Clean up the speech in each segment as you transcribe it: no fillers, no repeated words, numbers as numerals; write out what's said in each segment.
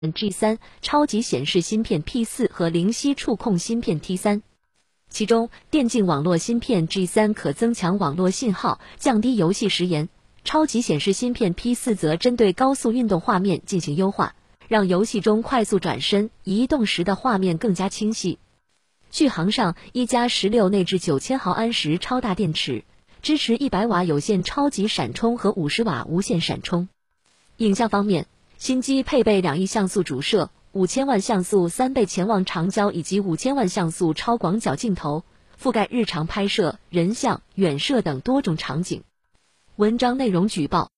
G3 超级显示芯片 P4 和灵犀触控芯片 T3。其中，电竞网络芯片 G3 可增强网络信号，降低游戏时延；超级显示芯片 P4 则针对高速运动画面进行优化，让游戏中快速转身、移动时的画面更加清晰。续航上，1+16内置9000毫安时超大电池，支持100瓦有线超级闪充和50瓦无线闪充。影像方面，新机配备2亿像素主摄、5000万像素3倍潜望长焦以及5000万像素超广角镜头，覆盖日常拍摄、人像、远摄等多种场景。文章内容举报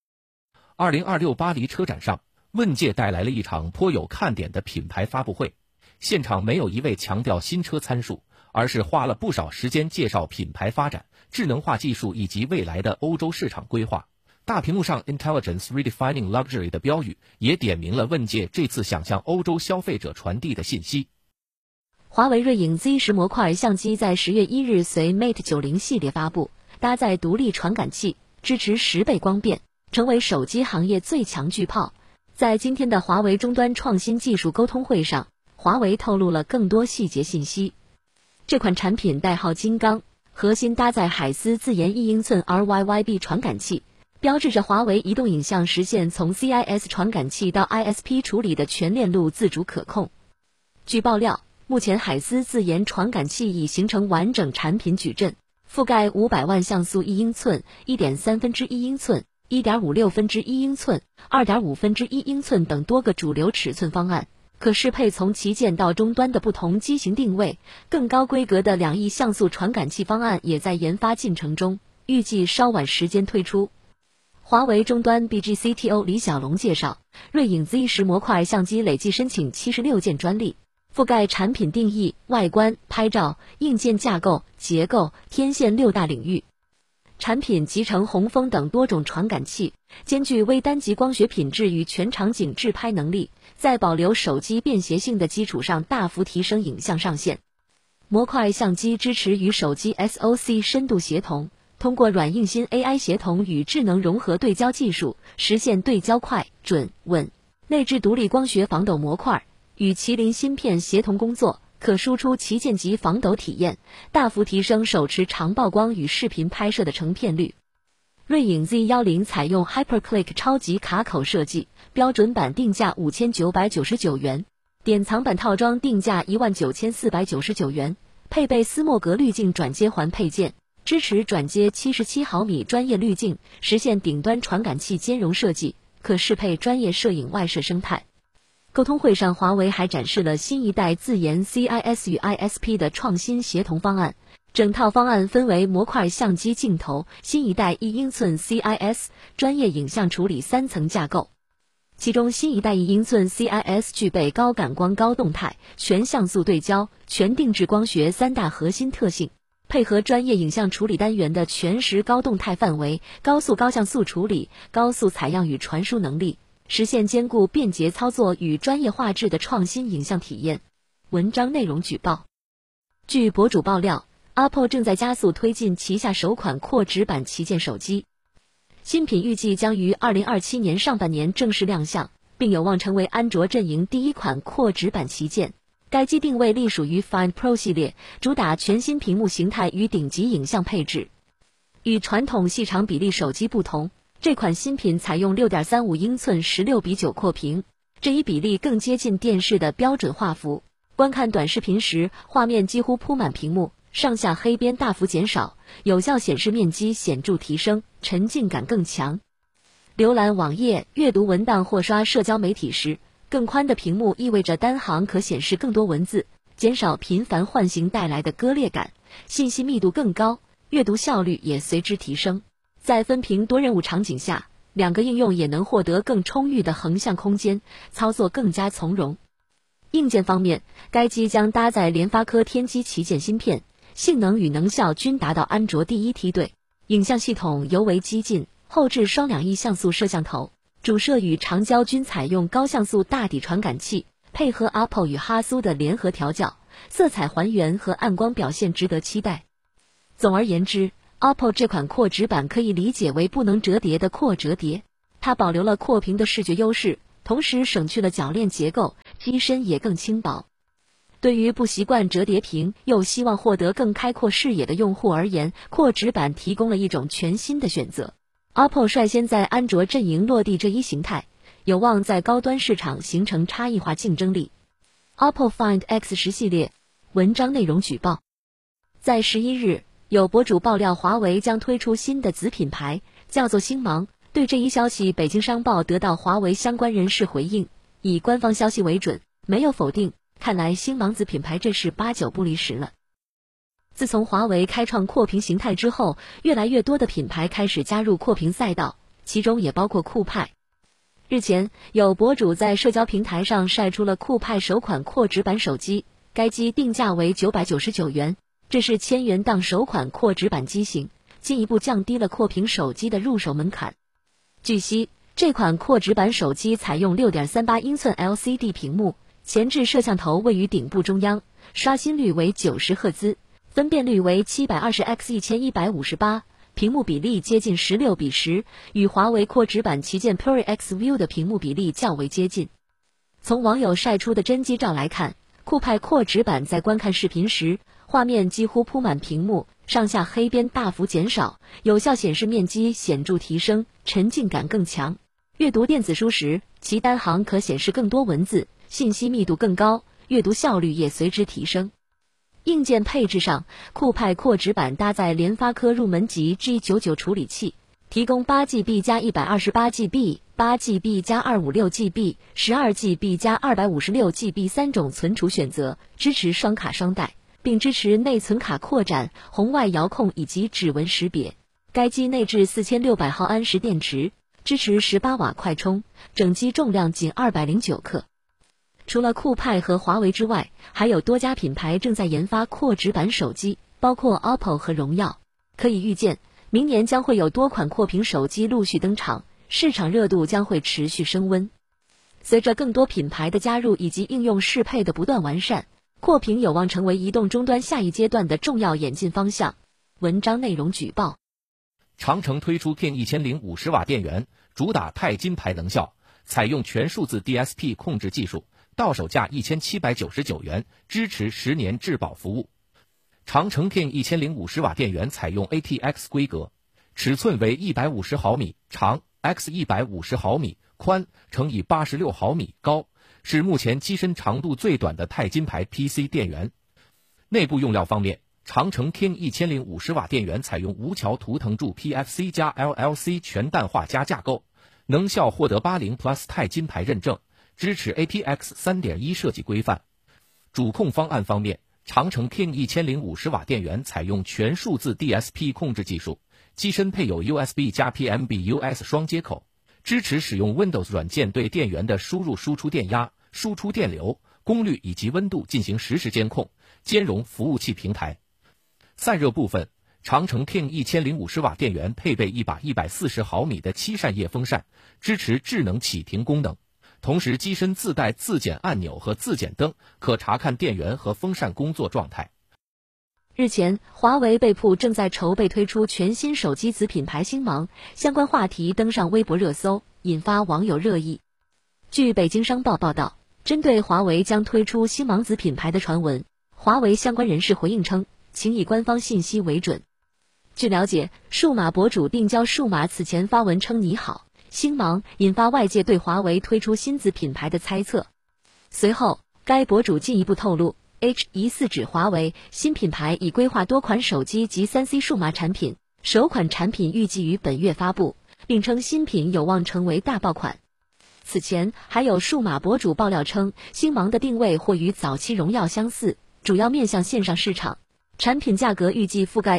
：2026巴黎车展上，问界带来了一场颇有看点的品牌发布会。现场没有一味强调新车参数，而是花了不少时间介绍品牌发展、智能化技术以及未来的欧洲市场规划。大屏幕上 Intelligence Redefining Luxury 的标语也点明了问界这次想向欧洲消费者传递的信息。 华为锐影 Z10 模块相机在10月1日随 Mate 90系列发布，搭载独立传感器，支持10倍光变，成为手机行业最强巨炮。在今天的华为终端创新技术沟通会上，华为透露了更多细节信息。这款产品代号金刚，核心搭载海思自研1英寸 RYYB 传感器，标志着华为移动影像实现从 CIS 传感器到 ISP 处理的全链路自主可控。据爆料，目前海思自研传感器已形成完整产品矩阵，覆盖500万像素1英寸、1.3/1英寸、1.56/1英寸、2.5/1英寸等多个主流尺寸方案，可适配从旗舰到终端的不同机型定位。更高规格的2亿像素传感器方案也在研发进程中，预计稍晚时间推出。华为终端 BG CTO 李小龙介绍，锐影 Z10 模块相机累计申请76件专利，覆盖产品定义、外观、拍照、硬件架构、结构、天线6大领域。产品集成红枫等多种传感器，兼具微单极光学品质与全场景自拍能力，在保留手机便携性的基础上大幅提升影像上限。模块相机支持与手机 SoC 深度协同，通过软硬芯 AI 协同与智能融合对焦技术，实现对焦快、准、稳。内置独立光学防抖模块，与麒麟芯片协同工作，可输出旗舰级防抖体验，大幅提升手持长曝光与视频拍摄的成片率。锐影 Z10 采用 HyperClick 超级卡口设计，标准版定价5999元，典藏版套装定价19499元，配备斯莫格滤镜转接环配件，支持转接77毫米专业滤镜，实现顶端传感器兼容设计，可适配专业摄影外摄生态。沟通会上，华为还展示了新一代自研 CIS 与 ISP 的创新协同方案。整套方案分为模块相机镜头、新一代1英寸 CIS、专业影像处理3层架构。其中新一代1英寸 CIS 具备高感光、高动态、全像素对焦、全定制光学3大核心特性，配合专业影像处理单元的全时高动态范围、高速高像素处理、高速采样与传输能力，实现兼顾便捷操作与专业画质的创新影像体验。文章内容举报。据博主爆料，Apple 正在加速推进旗下首款扩值版旗舰手机，新品预计将于2027年上半年正式亮相，并有望成为安卓阵营第一款扩值版旗舰。该机定位隶属于 Find Pro 系列，主打全新屏幕形态与顶级影像配置。与传统细长比例手机不同，这款新品采用 6.35 英寸16:9扩屏，这一比例更接近电视的标准画幅。观看短视频时，画面几乎铺满屏幕，上下黑边大幅减少，有效显示面积显著提升，沉浸感更强。浏览网页、阅读文档或刷社交媒体时，更宽的屏幕意味着单行可显示更多文字，减少频繁唤醒带来的割裂感，信息密度更高，阅读效率也随之提升。在分屏多任务场景下，两个应用也能获得更充裕的横向空间，操作更加从容。硬件方面，该机将搭载联发科天玑旗舰芯片，性能与能效均达到安卓第一梯队。影像系统尤为激进，后置双2亿像素摄像头，主摄与长焦均采用高像素大底传感器，配合 Apple 与哈苏的联合调教，色彩还原和暗光表现值得期待。总而言之， Apple 这款扩值版可以理解为不能折叠的扩折叠，它保留了扩屏的视觉优势， 同时省去了铰链结构，机身也更轻薄。对于不习惯折叠屏又希望获得更开阔视野的用户而言，扩直板提供了一种全新的选择。OPPO 率先在安卓阵营落地这一形态，有望在高端市场形成差异化竞争力。OPPO Find X10系列，文章内容举报。在11日，有博主爆料华为将推出新的子品牌，叫做星芒。对这一消息，北京商报得到华为相关人士回应，以官方消息为准，没有否定。看来星芒子品牌这是8、9不离10了。自从华为开创扩屏形态之后，越来越多的品牌开始加入扩屏赛道，其中也包括酷派。日前，有博主在社交平台上晒出了酷派首款扩直板手机，该机定价为999元，这是1000元档首款扩直板机型，进一步降低了扩屏手机的入手门槛。据悉，这款扩直板手机采用 6.38 英寸 LCD 屏幕，前置摄像头位于顶部中央，刷新率为90赫兹，分辨率为 720x1158， 屏幕比例接近16:10，与华为扩直板旗舰 Pure X View 的屏幕比例较为接近。从网友晒出的真机照来看，酷派扩直板在观看视频时，画面几乎铺满屏幕，上下黑边大幅减少，有效显示面积显著提升，沉浸感更强。阅读电子书时，其单行可显示更多文字，信息密度更高，阅读效率也随之提升。硬件配置上，酷派扩直板搭载联发科入门级 G99 处理器，提供 8GB 加 128GB、8GB 加 256GB、12GB 加 256GB 3种存储选择，支持双卡双待，并支持内存卡扩展、红外遥控以及指纹识别。该机内置4600毫安时电池，支持18瓦快充，整机重量仅209克。除了酷派和华为之外，还有多家品牌正在研发扩直板手机，包括 OPPO 和荣耀。可以预见，明年将会有多款扩屏手机陆续登场，市场热度将会持续升温。随着更多品牌的加入以及应用适配的不断完善，扩屏有望成为移动终端下一阶段的重要演进方向。文章内容举报。 长城推出 King 1050瓦电源，主打钛金牌能效，采用全数字 DSP 控制技术，到手价1799元，支持10年质保服务。长城 King 1050瓦电源采用 ATX 规格，尺寸为150毫米长 x 150毫米宽乘以86毫米高，是目前机身长度最短的钛金牌 PC 电源。内部用料方面，长城 King 1050瓦电源采用无桥图腾柱 PFC 加 LLC 全氮化镓架构，能效获得80 Plus 钛金牌认证，支持 ATX 3.1 设计规范。主控方案方面，长城 King 1050瓦电源采用全数字 DSP 控制技术，机身配有 USB 加 PMBUS 双接口，支持使用 Windows 软件对电源的输入输出电压、输出电流、功率以及温度进行实时监控，兼容服务器平台。散热部分，长城 King 1050瓦电源配备一把140毫米的7扇叶风扇，支持智能启停功能。同时机身自带自检按钮和自检灯，可查看电源和风扇工作状态。 日前，华为被曝正在筹备推出全新手机子品牌星芒，相关话题登上微博热搜，引发网友热议。据北京商报报道，针对华为将推出星芒子品牌的传闻，华为相关人士回应称，请以官方信息为准。据了解，数码博主定焦数码此前发文称你好星芒，引发外界对华为推出新子品牌的猜测。随后，该博主进一步透露，H 疑似指华为新品牌已规划多款手机及 3C 数码产品，首款产品预计于本月发布，并称新品有望成为大爆款。此前还有数码博主爆料称，星芒的定位或与早期荣耀相似，主要面向线上市场，产品价格预计覆盖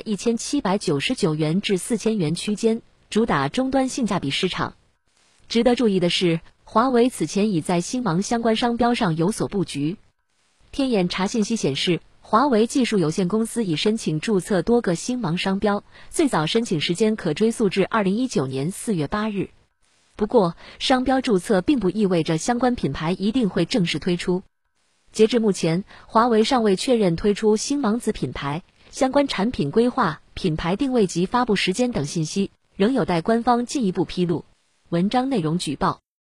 1799元至4000元区间，主打终端性价比市场。值得注意的是，华为此前已在星芒相关商标上有所布局。天眼查信息显示，华为技术有限公司已申请注册多个星芒商标，最早申请时间可追溯至2019年4月8日。不过，商标注册并不意味着相关品牌一定会正式推出。截至目前，华为尚未确认推出星芒子品牌，相关产品规划、品牌定位及发布时间等信息，仍有待官方进一步披露。文章内容举报。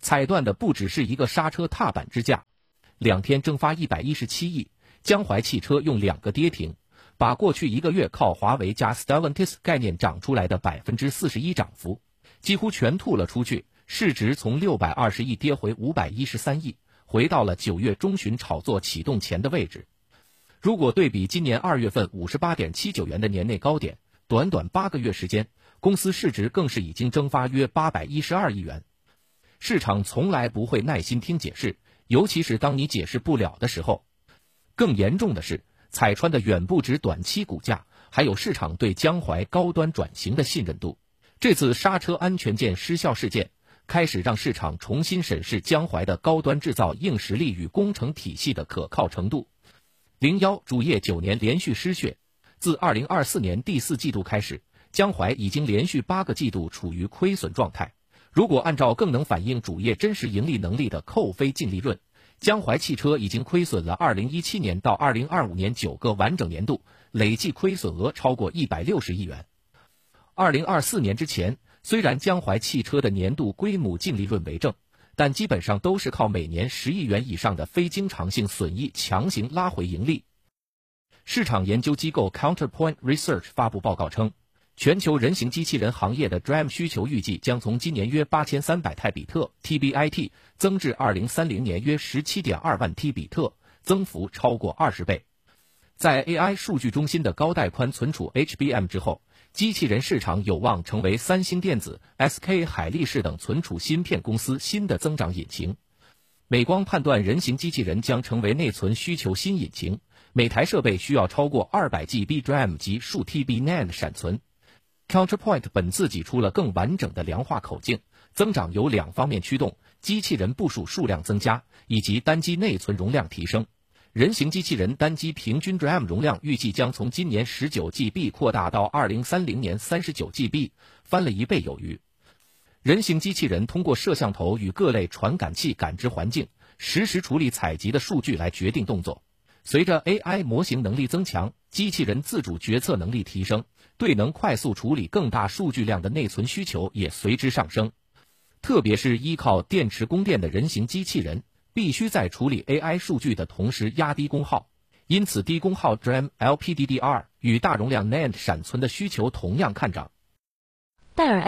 踩断的不只是一个刹车踏板支架，2天蒸发117亿，江淮汽车用2个跌停，把过去1个月靠华为加 Stellantis 概念涨出来的41%涨幅，几乎全吐了出去，市值从620亿跌回513亿，回到了9月中旬炒作启动前的位置。如果对比今年2月份58.79元的年内高点，短短8个月时间，公司市值更是已经蒸发约812亿元。市场从来不会耐心听解释，尤其是当你解释不了的时候。更严重的是，踩穿的远不止短期股价，还有市场对江淮高端转型的信任度。这次刹车安全件失效事件，开始让市场重新审视江淮的高端制造硬实力与工程体系的可靠程度。01主业9年连续失血，自2024年第4季度开始，江淮已经连续8个季度处于亏损状态。如果按照更能反映主业真实盈利能力的扣非净利润，江淮汽车已经亏损了2017年到2025年9个完整年度，累计亏损额超过160亿元。2024年之前，虽然江淮汽车的年度归母净利润为正，但基本上都是靠每年10亿元以上的非经常性损益强行拉回盈利。市场研究机构 Counterpoint Research 发布报告称，全球人形机器人行业的 DRAM 需求预计将从今年约8300泰比特 TBIT 增至2030年约17.2万 T 比特，增幅超过20倍。在 AI 数据中心的高带宽存储 HBM 之后，机器人市场有望成为三星电子、SK 海力士等存储芯片公司新的增长引擎。美光判断人形机器人将成为内存需求新引擎，每台设备需要超过200GB DRAM 及数 TB NAND 闪存。Counterpoint 本次挤出了更完整的量化口径，增长由2方面驱动：机器人部署数量增加，以及单机内存容量提升。人形机器人单机平均 DRAM 容量预计将从今年19GB 扩大到2030年39GB， 翻了1倍有余。人形机器人通过摄像头与各类传感器感知环境，实时处理采集的数据来决定动作。随着 AI 模型能力增强，机器人自主决策能力提升，对能快速处理更大数据量的内存需求也随之上升。特别是依靠电池供电的人形机器人，必须在处理 AI 数据的同时压低功耗，因此低功耗 DRAM、LPDDR 与大容量 NAND 闪存的需求同样看涨。 戴尔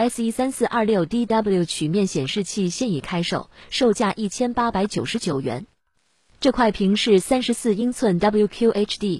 SE3426DW 曲面显示器现已开售，售价1899元。这块屏是34英寸 WQHD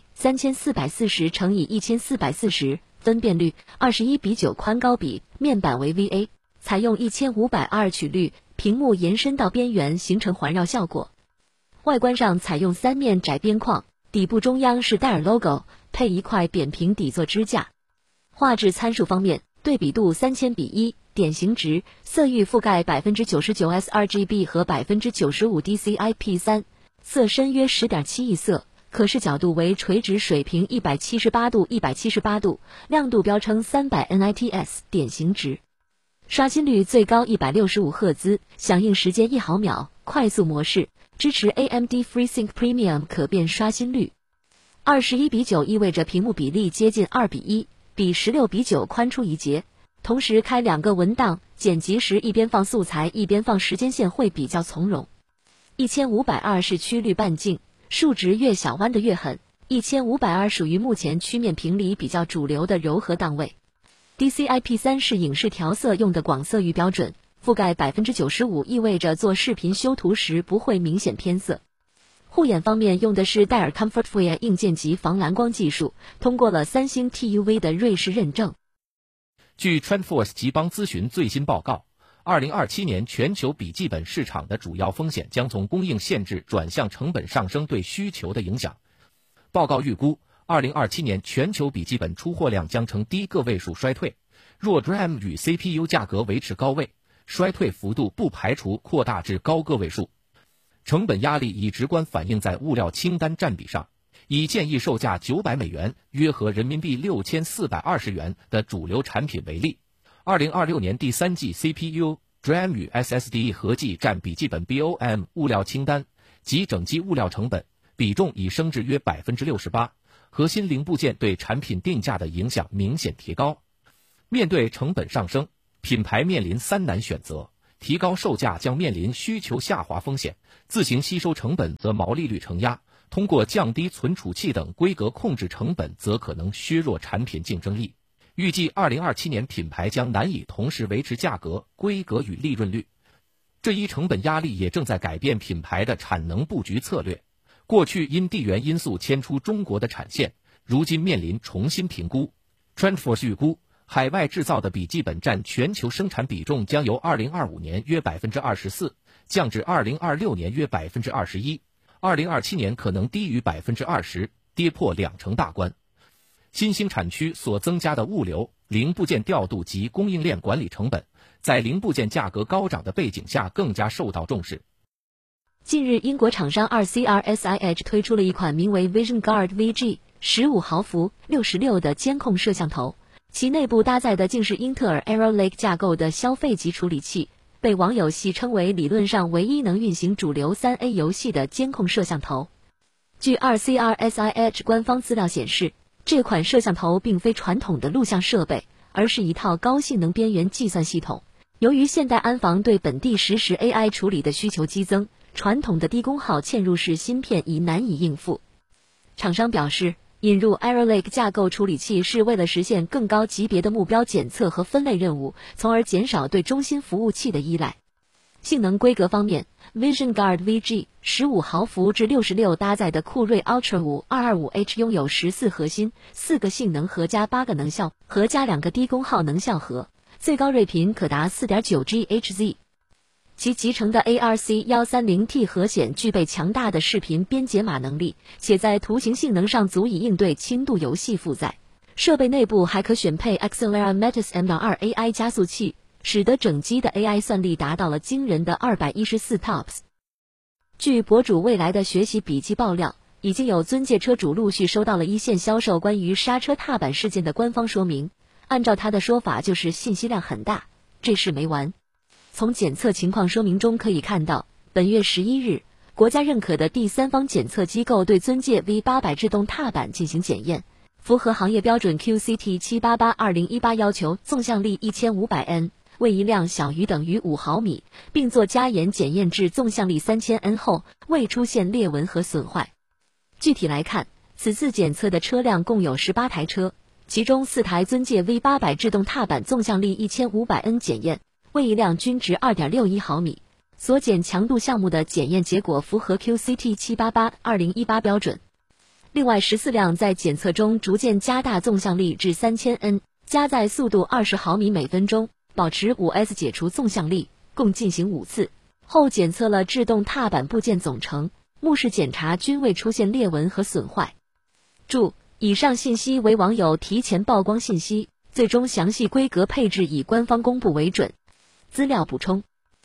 3440×1440，分辨率21:9，宽高比，面板为 VA， 采用1520曲率，屏幕延伸到边缘形成环绕效果。外观上采用3面窄边框，底部中央是戴尔 logo， 配一块扁平底座支架。画质参数方面，对比度3000:1，典型值，色域覆盖 99% sRGB 和 95% DCI-P3， 色深约 10.7 亿色，可视角度为垂直水平178度178度，亮度标称300 nits， 典型值。刷新率最高165赫兹，响应时间1毫秒，快速模式，支持 AMD FreeSync Premium 可变刷新率。21:9意味着屏幕比例接近2:1，比16:9宽出一截。同时开2个文档，剪辑时一边放素材一边放时间线会比较从容。1520是曲率半径，数值越小弯的越狠。1520属于目前曲面屏里比较主流的柔和档位。DCI-P3 是影视调色用的广色域标准，覆盖 95%， 意味着做视频修图时不会明显偏色。护眼方面用的是戴尔 ComfortFire 硬件级防蓝光技术，通过了三星 TUV 的瑞士认证。 据 TrendForce 集邦咨询最新报告，2027年全球笔记本市场的主要风险将从供应限制转向成本上升对需求的影响。报告预估，2027年全球笔记本出货量将呈低个位数衰退，若 DRAM 与 CPU 价格维持高位，衰退幅度不排除扩大至高个位数。成本压力已直观反映在物料清单占比上。以建议售价900美元，约合人民币6420元的主流产品为例，2026年第3季 CPU、DRAM 与 SSD 合计占笔记本 BOM 物料清单及整机物料成本比重已升至约 68%， 核心零部件对产品定价的影响明显提高。面对成本上升，品牌面临3难选择： 提高售价将面临需求下滑风险，自行吸收成本则毛利率承压，通过降低存储器等规格控制成本则可能削弱产品竞争力。预计2027年品牌将难以同时维持价格、规格与利润率。这一成本压力也正在改变品牌的产能布局策略。过去因地缘因素迁出中国的产线，如今面临重新评估。TrendForce 预估，海外制造的笔记本占全球生产比重将由2025年约 24%降至2026年约 21%，2027年可能低于 20%， 跌破20%大关。新兴产区所增加的物流、零部件调度及供应链管理成本，在零部件价格高涨的背景下更加受到重视。 近日，英国厂商 RCRSIH 推出了一款名为 Vision Guard VG 15毫伏66的监控摄像头，其内部搭载的竟是英特尔 Arrow Lake 架构的消费级处理器，被网友戏称为理论上唯一能运行主流 3A 游戏的监控摄像头。据 RCRSIH 官方资料显示，这款摄像头并非传统的录像设备，而是一套高性能边缘计算系统。由于现代安防对本地实时 AI 处理的需求激增，传统的低功耗嵌入式芯片已难以应付。厂商表示，引入 Arrow Lake 架构处理器是为了实现更高级别的目标检测和分类任务，从而减少对中心服务器的依赖。性能规格方面， Vision Guard VG 15毫伏至66搭载的酷睿 Ultra 5225H 拥有14核心、4个性能核加8个能效核加2个低功耗能效核，最高睿频可达 4.9GHz。其集成的 ARC130T 核显具备强大的视频编解码能力，且在图形性能上足以应对轻度游戏负载。设备内部还可选配 Axelera Metis M.2 AI 加速器，使得整机的 AI 算力达到了惊人的214 TOPS。据博主未来的学习笔记爆料，已经有尊借车主陆续收到了一线销售关于刹车踏板事件的官方说明。按照他的说法，就是信息量很大，这事没完。从检测情况说明中可以看到，本月11日，国家认可的第三方检测机构对尊借 V800 制动踏板进行检验，符合行业标准 QCT 788-2018要求，纵向力 1500N， 位移量小于等于5毫米，并做加盐检验至纵向力 3000N 后，未出现裂纹和损坏。具体来看，此次检测的车辆共有18台车，其中4台尊借 V800 制动踏板纵向力 1500N 检验，位移量均值 2.61 毫米，所检强度项目的检验结果符合 QCT 788-2018标准。另外14辆在检测中逐渐加大纵向力至 3000N， 加载速度20毫米每分钟，保持 5S 解除纵向力，共进行5次后检测了制动踏板部件总成，目视检查均未出现裂纹和损坏。注：以上信息为网友提前曝光信息，最终详细规格配置以官方公布为准。资料补充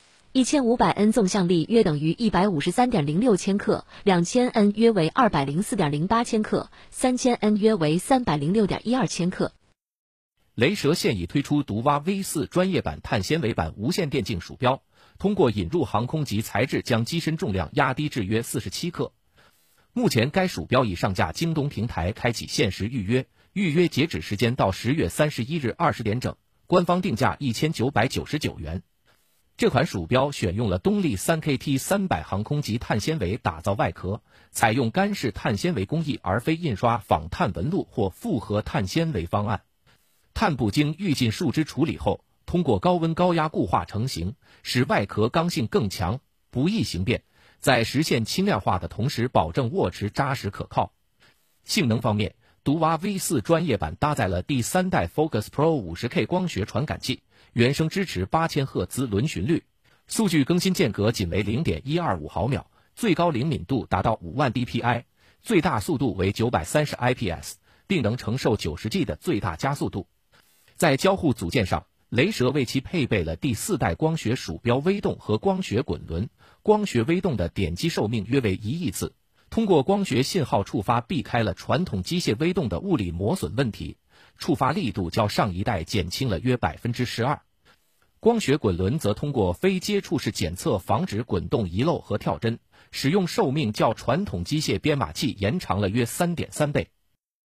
：1500N 纵向力约等于 153.06 千克，2000N 约为 204.08 千克，3000N 约为 306.12 千克。 雷蛇现已推出毒蛙 V4 专业版碳纤维版无线电竞鼠标，通过引入航空级材质将机身重量压低至约47克。目前该鼠标已上架京东平台，开启限时预约，预约截止时间到10月31日20点整，官方定价1999元。这款鼠标选用了东丽 3KT300 航空级碳纤维打造外壳，采用干式碳纤维工艺而非印刷仿碳纹路或复合碳纤维方案。碳布经预浸树脂处理后，通过高温高压固化成型，使外壳刚性更强，不易形变，在实现轻量化的同时保证握持扎实可靠。性能方面，毒蛙 V4 专业版搭载了第3代 Focus Pro 50K 光学传感器，原生支持8000赫兹轮循率，数据更新间隔仅为 0.125 毫秒，最高灵敏度达到5万 dpi， 最大速度为930 IPS， 并能承受 90G 的最大加速度。在交互组件上，雷蛇为其配备了第4代光学鼠标微动和光学滚轮，光学微动的点击寿命约为1亿次，通过光学信号触发避开了传统机械微动的物理磨损问题，触发力度较上一代减轻了约 12%。光学滚轮则通过非接触式检测防止滚动遗漏和跳帧，使用寿命较传统机械编码器延长了约 3.3 倍。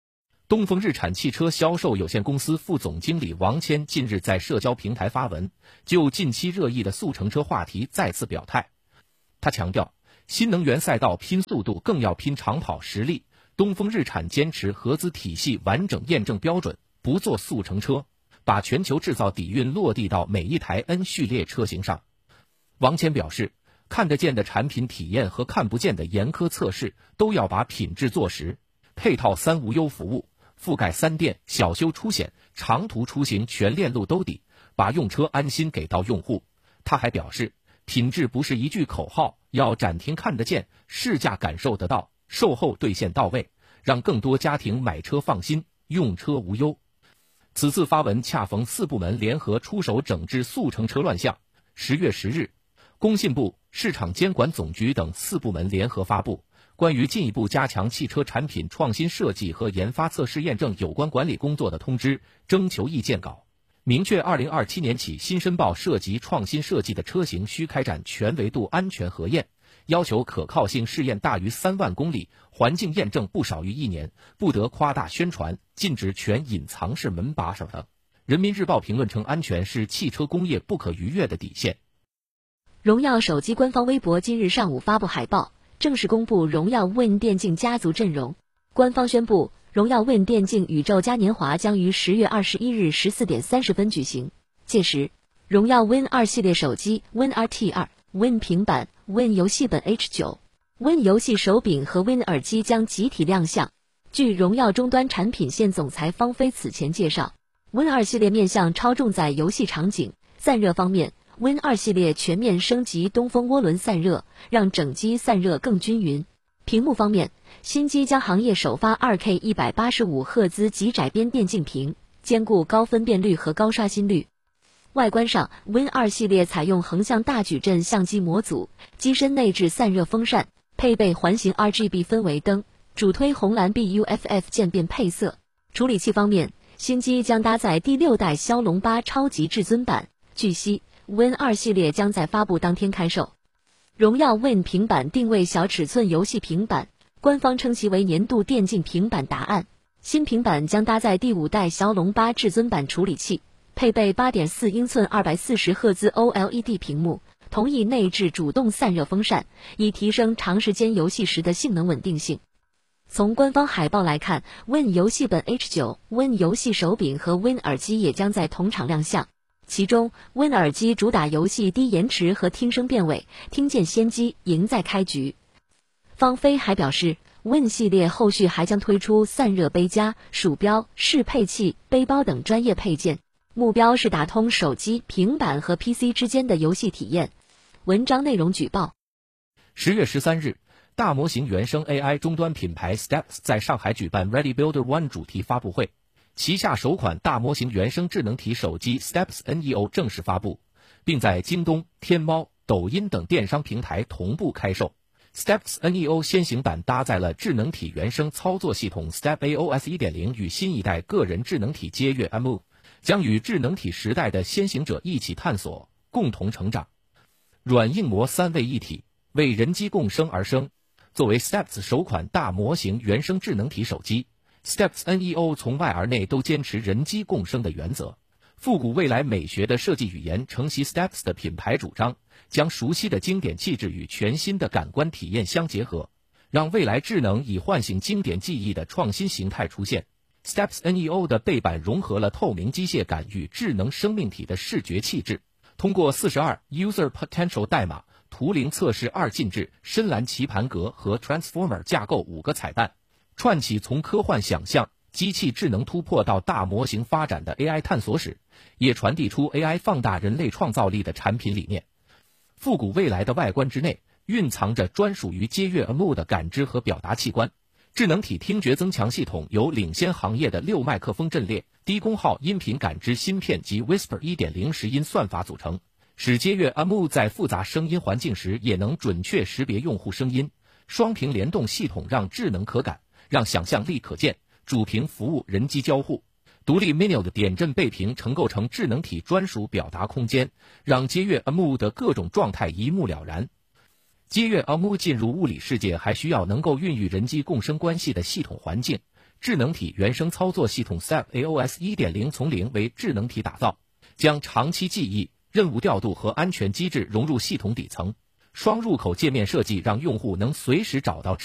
东风日产汽车销售有限公司副总经理王谦近日在社交平台发文，就近期热议的速成车话题再次表态。他强调，新能源赛道拼速度更要拼长跑实力，东风日产坚持合资体系完整验证标准，不做速成车，把全球制造底蕴落地到每一台 N 序列车型上。王谦表示，看得见的产品体验和看不见的严苛测试都要把品质做实，配套3无忧服务，覆盖3电、小修出险、长途出行全链路兜底，把用车安心给到用户。他还表示，品质不是一句口号，要展厅看得见，试驾感受得到，售后兑现到位，让更多家庭买车放心，用车无忧。此次发文恰逢4部门联合出手整治速成车乱象。10月10日，工信部、市场监管总局等4部门联合发布关于进一步加强汽车产品创新设计和研发测试验证有关管理工作的通知征求意见稿，明确2027年起新申报涉及创新设计的车型需开展全维度安全核验，要求可靠性试验大于3万公里，环境验证不少于1年，不得夸大宣传，禁止全隐藏式门把手等。人民日报评论称，安全是汽车工业不可逾越的底线。 荣耀手机官方微博今日上午发布海报，正式公布荣耀 Win 电竞家族阵容。官方宣布，荣耀 Win 电竞宇宙嘉年华将于10月21日14点30分举行。届时，荣耀 Win 2系列手机 Win RT2、Win 平板、Win 游戏本 H9、Win 游戏手柄和 Win 耳机将集体亮相。据荣耀终端产品线总裁方飞此前介绍， Win 2系列面向超重在游戏场景。散热方面， Win 2系列全面升级东风涡轮散热，让整机散热更均匀。屏幕方面，新机将行业首发 2K 185赫兹极窄边电竞屏，兼顾高分辨率和高刷新率。外观上， Win 2系列采用横向大矩阵相机模组，机身内置散热风扇，配备环形 RGB 氛围灯，主推红蓝 BUFF 渐变配色。处理器方面，新机将搭载第6代骁龙8超级至尊版。据悉， Win 2系列将在发布当天开售。荣耀 Win 平板定位小尺寸游戏平板，官方称其为年度电竞平板答案。新平板将搭载第5代骁龙8至尊版处理器，配备 8.4 英寸240赫兹 OLED 屏幕，同意内置主动散热风扇，以提升长时间游戏时的性能稳定性。从官方海报来看， Win 游戏本 H9、Win 游戏手柄和 Win 耳机也将在同场亮相。其中 Win 耳机主打游戏低延迟和听声辨位，听见先机，赢在开局。方飞还表示， Win 系列后续还将推出散热杯架、鼠标、适配器、背包等专业配件，目标是打通手机、平板和 PC 之间的游戏体验。文章内容举报。 10月13日，大模型原生 AI 终端品牌 Steps 在上海举办 Ready Builder One 主题发布会，旗下首款大模型原生智能体手机 Steps Neo 正式发布，并在京东、天猫、抖音等电商平台同步开售。Steps Neo 先行版搭载了智能体原生操作系统 StepAOS 1.0 与新一代个人智能体接跃 M， 将与智能体时代的先行者一起探索，共同成长。软硬模3位一体，为人机共生而生。作为 Steps 首款大模型原生智能体手机， Steps Neo 从外而内都坚持人机共生的原则，复古未来美学的设计语言承袭 Steps 的品牌主张，将熟悉的经典气质与全新的感官体验相结合，让未来智能以唤醒经典记忆的创新形态出现。Steps Neo 的背板融合了透明机械感与智能生命体的视觉气质，通过42 User Potential 代码，图灵测试2进制、深蓝棋盘格和 Transformer 架构5个彩蛋，串起从科幻想象、机器智能突破到大模型发展的 AI 探索史，也传递出 AI 放大人类创造力的产品理念。复古未来的外观之内，蕴藏着专属于接跃 M 的感知和表达器官。智能体听觉增强系统由领先行业的6麦克风阵列、低功耗音频感知芯片及 Whisper 1.0 实音算法组成，使接跃 M 在复杂声音环境时也能准确识别用户声音。双屏联动系统让智能可感，让想象力可见，主屏服务人机交互。独立 Mino 的点阵背屏承构成智能体专属表达空间，让接跃 M 的各种状态一目了然。接跃 M 进入物理世界还需要能够孕育人机共生关系的系统环境， 智能体原生操作系统 SAP AOS 1.0从零为智能体打造，将长期记忆、任务调度和安全机制融入系统底层。双入口界面设计让用户能随时找到